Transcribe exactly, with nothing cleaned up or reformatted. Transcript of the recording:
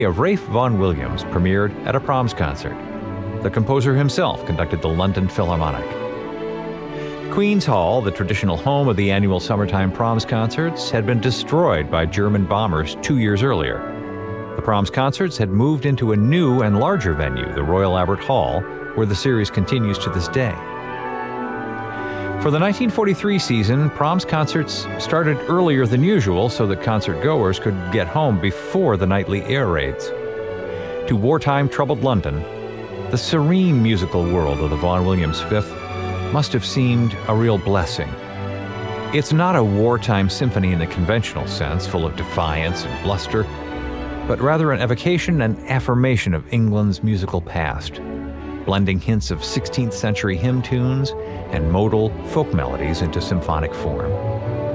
of Ralph Vaughan Williams premiered at a Proms concert. The composer himself conducted the London Philharmonic. Queen's Hall, the traditional home of the annual summertime Proms concerts, had been destroyed by German bombers two years earlier. The Proms concerts had moved into a new and larger venue, the Royal Albert Hall, where the series continues to this day. For the nineteen forty-three season, Proms concerts started earlier than usual so that concert-goers could get home before the nightly air raids. To wartime troubled London, the serene musical world of the Vaughan Williams Fifth must have seemed a real blessing. It's not a wartime symphony in the conventional sense, full of defiance and bluster, but rather an evocation and affirmation of England's musical past, blending hints of sixteenth century hymn tunes and modal folk melodies into symphonic form.